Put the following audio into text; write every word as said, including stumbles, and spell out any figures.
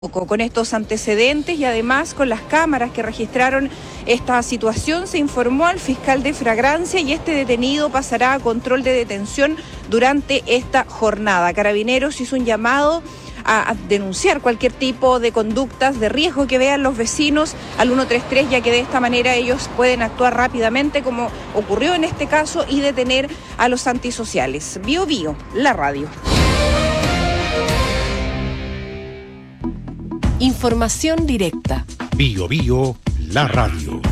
Con estos antecedentes y además con las cámaras que registraron esta situación, se informó al fiscal de Fragrancia y este detenido pasará a control de detención durante esta jornada. Carabineros hizo un llamado a, a denunciar cualquier tipo de conductas de riesgo que vean los vecinos al ciento treinta y tres, ya que de esta manera ellos pueden actuar rápidamente, como ocurrió en este caso, y detener a los antisociales. Bio Bio, la radio. Información directa. Bio Bio, la radio.